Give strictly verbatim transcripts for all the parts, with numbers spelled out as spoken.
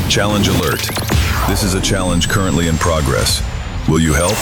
Challenge alert. This is a challenge currently in progress. Will you help?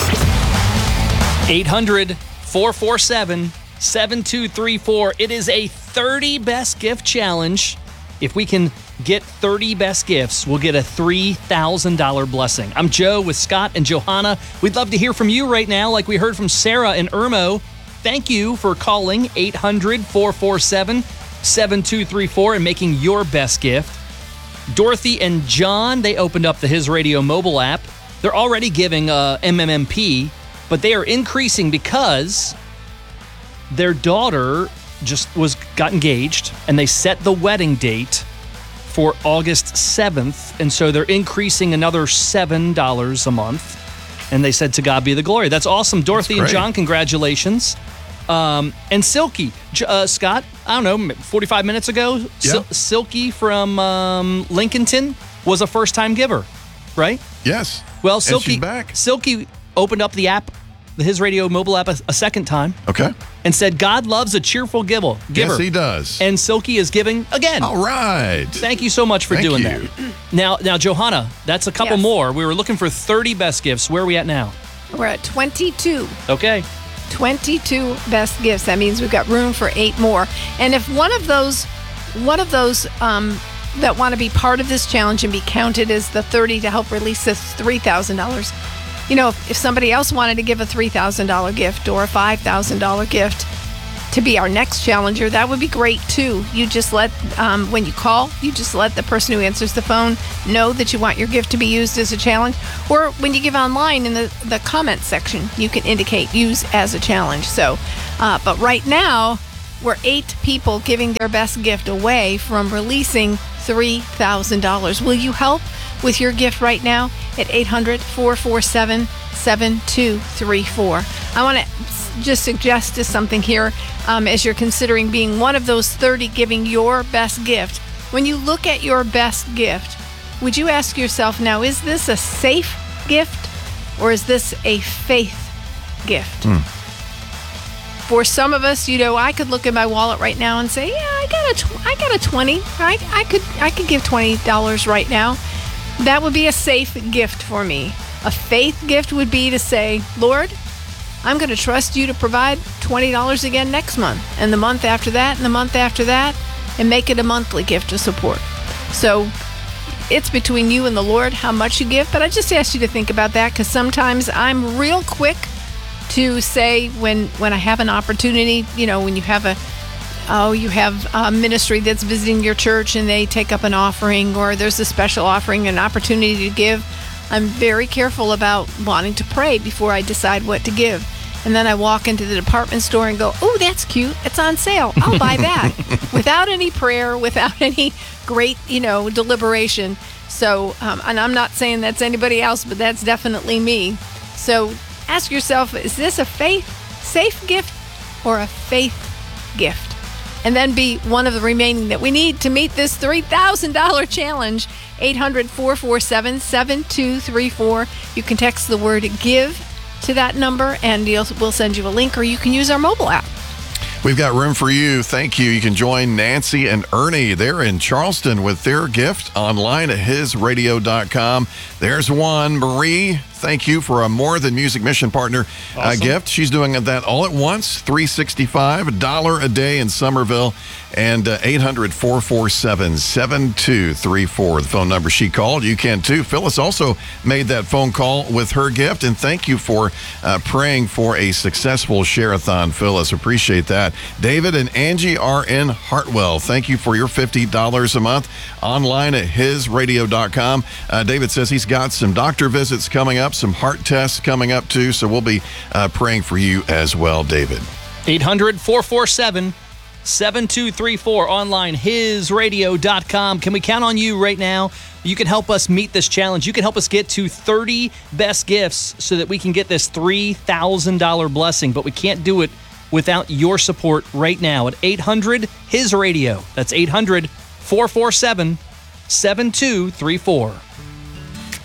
eight hundred, four four seven, seven two three four. It is a thirty best gift challenge. If we can get thirty best gifts, we'll get a three thousand dollars blessing. I'm Joe with Scott and Johanna. We'd love to hear from you right now, like we heard from Sarah and Irmo. Thank you for calling eight hundred, four four seven, seven two three four and making your best gift. Dorothy and John, they opened up the His Radio mobile app. They're already giving uh, M M M P, but they are increasing because their daughter just was got engaged, and they set the wedding date for August seventh, and so they're increasing another seven dollars a month, and they said to God be the glory. That's awesome. Dorothy and John, congratulations. Um, and Silky, uh, Scott, I don't know, forty-five minutes ago, Yeah. Sil- Silky from um, Lincolnton was a first-time giver, right? Yes. Well, And Silky, she's back. Silky opened up the app, the His Radio mobile app, a, a second time, Okay. and said, God loves a cheerful giver. giver. Yes, he does. And Silky is giving again. All right. Thank you so much for Thank doing you. that. Now, now, Johanna, that's a couple Yes. more. We were looking for thirty best gifts. Where are we at now? We're at twenty-two. Okay. twenty-two best gifts. That means we've got room for eight more. And if one of those, one of those um, that want to be part of this challenge and be counted as the thirty to help release this three thousand dollars, you know, if, if somebody else wanted to give a three thousand dollars gift or a five thousand dollars gift to be our next challenger, that would be great too. You just let, um, when you call, you just let the person who answers the phone know that you want your gift to be used as a challenge. Or when you give online in the, the comments section, you can indicate use as a challenge. So, uh, but right now, we're eight people giving their best gift away from releasing three thousand dollars. Will you help with your gift right now at eight hundred, four four seven, seven two three four? I want to just suggest to something here um, as you're considering being one of those thirty giving your best gift. When you look at your best gift, would you ask yourself now, is this a safe gift or is this a faith gift? Hmm. For some of us, you know, I could look at my wallet right now and say, yeah, I got a, tw- I got a twenty. I, I could, I could give twenty dollars right now. That would be a safe gift for me. A faith gift would be to say, Lord, I'm going to trust you to provide twenty dollars again next month, and the month after that, and the month after that, and make it a monthly gift of support. So it's between you and the Lord how much you give, but I just asked you to think about that, because sometimes I'm real quick to say when when I have an opportunity, you know, when you have a, oh, you have a ministry that's visiting your church and they take up an offering, or there's a special offering, an opportunity to give, I'm very careful about wanting to pray before I decide what to give. And then I walk into the department store and go, oh, that's cute. It's on sale. I'll buy that. Without any prayer, without any great, you know, deliberation. So, um, and I'm not saying that's anybody else, but that's definitely me. So ask yourself, is this a faith safe gift or a faith gift? And then be one of the remaining that we need to meet this three thousand dollars challenge. eight hundred, four four seven, seven two three four. You can text the word GIVE to that number, and we'll send you a link, or you can use our mobile app. We've got room for you. Thank you. You can join Nancy and Ernie. They're in Charleston with their gift online at his radio dot com. There's one. Marie, thank you for a More Than Music Mission Partner uh, Awesome. gift. She's doing that all at once, three hundred sixty-five dollars, a dollar a day in Somerville, and uh, eight hundred, four four seven, seven two three four, the phone number she called. You can too. Phyllis also made that phone call with her gift, and thank you for uh, praying for a successful share-a-thon, Phyllis. Appreciate that. David and Angie are in Hartwell. Thank you for your fifty dollars a month online at his radio dot com. Uh, David says he's got some doctor visits coming up, some heart tests coming up too, so we'll be uh, praying for you as well, David. eight hundred, four four seven, seven two three four online, his radio dot com. Can we count on you right now? You can help us meet this challenge. You can help us get to thirty best gifts so that we can get this three thousand dollars blessing, but we can't do it without your support right now at eight hundred, his radio. That's eight hundred, four four seven, seven two three four.